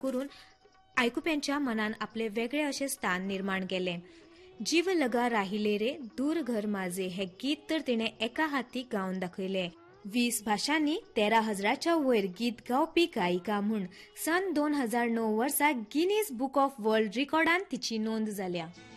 करून आयकुप्यांच्या मनान आपले वेगळे असे स्थान निर्माण केले. जीव लगा राहिले रे दूर घर माझे हे गीत तर तिने एका हाती गावन दाखयले. 20 भाषांनी 13,000च्या वयर गीत गावपी गायिका म्हूण सन 2009 वर्सा गिनीज बुक ऑफ वर्ल्ड रिकॉर्डान तिची नोंद जाल्या.